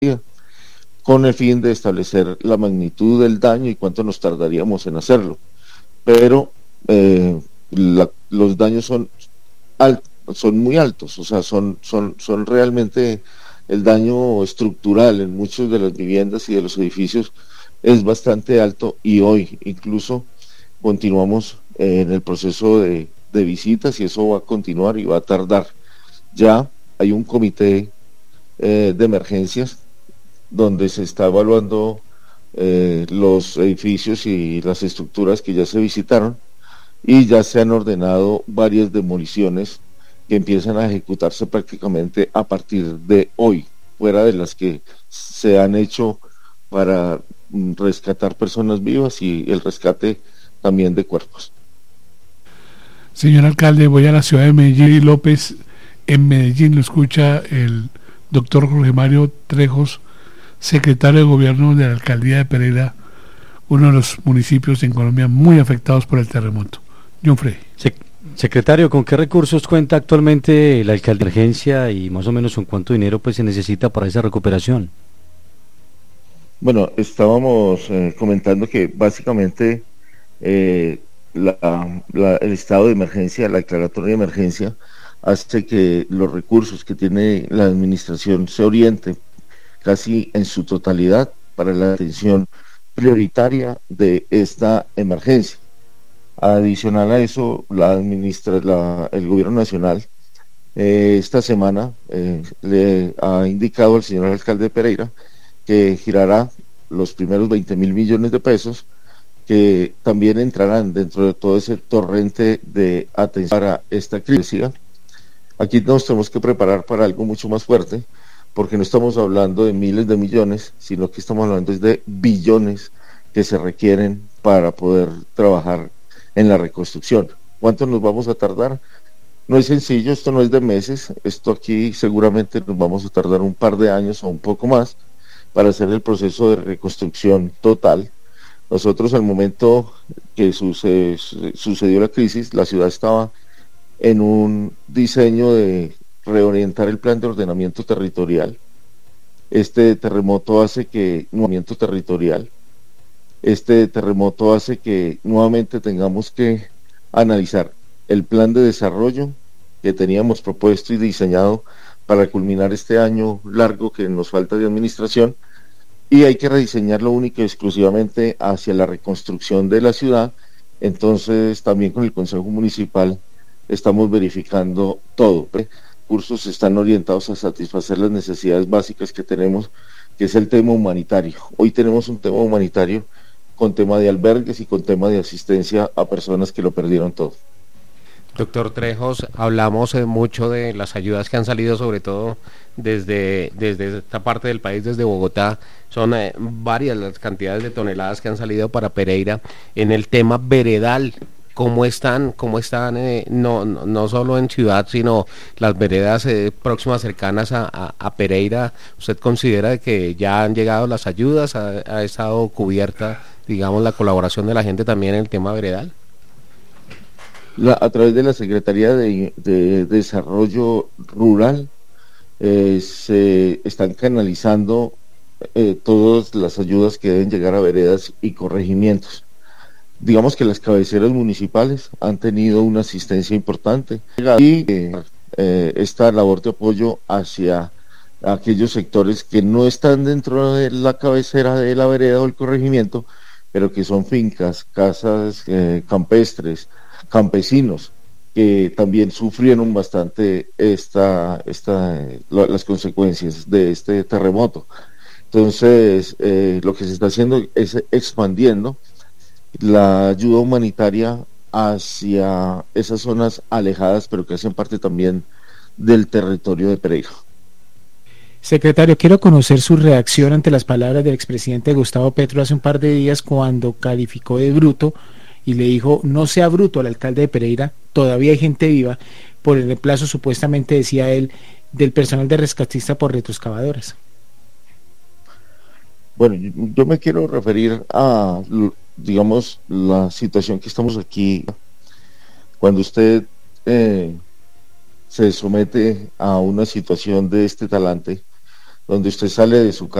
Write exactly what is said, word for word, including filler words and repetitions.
con el fin de establecer la magnitud del daño y cuánto nos tardaríamos en hacerlo. Pero eh, la, los daños son altos, son muy altos, o sea, son, son, son realmente el daño estructural en muchas de las viviendas y de los edificios es bastante alto, y hoy incluso continuamos eh, en el proceso de, de visitas, y eso va a continuar y va a tardar. Ya hay un comité eh, de emergencias donde se está evaluando eh, los edificios y las estructuras que ya se visitaron, y ya se han ordenado varias demoliciones que empiezan a ejecutarse prácticamente a partir de hoy, fuera de las que se han hecho para mm, rescatar personas vivas y el rescate también de cuerpos. Señor alcalde, voy a la ciudad de Medellín. López, en Medellín lo escucha el doctor Jorge Mario Trejos, secretario de gobierno de la alcaldía de Pereira, uno de los municipios en Colombia muy afectados por el terremoto. John Frey. Se Secretario, ¿con qué recursos cuenta actualmente la alcaldía de emergencia y más o menos con cuánto dinero pues se necesita para esa recuperación? Bueno, estábamos eh, comentando que básicamente eh, la, la, el estado de emergencia, la declaratoria de emergencia, hace que los recursos que tiene la administración se orienten casi en su totalidad para la atención prioritaria de esta emergencia. Adicional a eso, la administra, la, el gobierno nacional eh, esta semana eh, le ha indicado al señor alcalde de Pereira que girará los primeros veinte mil millones de pesos, que también entrarán dentro de todo ese torrente de atención para esta crisis. Aquí nos tenemos que preparar para algo mucho más fuerte, porque no estamos hablando de miles de millones, sino que estamos hablando de billones que se requieren para poder trabajar en la reconstrucción. ¿Cuánto nos vamos a tardar? No es sencillo, esto no es de meses, esto aquí seguramente nos vamos a tardar un par de años o un poco más para hacer el proceso de reconstrucción total. Nosotros al momento que sucede, sucedió la crisis, la ciudad estaba en un diseño de reorientar el plan de ordenamiento territorial. Este terremoto hace que ordenamiento territorial Este terremoto hace que nuevamente tengamos que analizar el plan de desarrollo que teníamos propuesto y diseñado para culminar este año largo que nos falta de administración, y hay que rediseñarlo única y exclusivamente hacia la reconstrucción de la ciudad. Entonces también con el Consejo Municipal estamos verificando todo. Los recursos están orientados a satisfacer las necesidades básicas que tenemos, que es el tema humanitario. Hoy tenemos un tema humanitario con tema de albergues y con tema de asistencia a personas que lo perdieron todo. Doctor Trejos, hablamos eh, mucho de las ayudas que han salido, sobre todo desde, desde esta parte del país, desde Bogotá. Son eh, varias las cantidades de toneladas que han salido para Pereira. En el tema veredal, ¿cómo están? ¿Cómo están eh, no, no, no solo en ciudad, sino las veredas eh, próximas, cercanas a, a, a Pereira? ¿Usted considera que ya han llegado las ayudas? ¿Ha, ha estado cubierta, digamos, la colaboración de la gente también en el tema veredal? La, a través de la Secretaría de, de Desarrollo Rural eh, se están canalizando eh, todas las ayudas que deben llegar a veredas y corregimientos. Digamos que las cabeceras municipales han tenido una asistencia importante, y eh, eh, esta labor de apoyo hacia aquellos sectores que no están dentro de la cabecera de la vereda o el corregimiento, pero que son fincas, casas eh, campestres, campesinos, que también sufrieron bastante esta, esta, eh, lo, las consecuencias de este terremoto. Entonces, eh, lo que se está haciendo es expandiendo la ayuda humanitaria hacia esas zonas alejadas, pero que hacen parte también del territorio de Pereira. Secretario, quiero conocer su reacción ante las palabras del expresidente Gustavo Petro hace un par de días, cuando calificó de bruto y le dijo: no sea bruto al alcalde de Pereira, todavía hay gente viva, por el reemplazo, supuestamente decía él, del personal de rescatista por retroexcavadoras. Bueno, yo, yo me quiero referir a, digamos, la situación que estamos aquí. Cuando usted eh, se somete a una situación de este talante, donde usted sale de su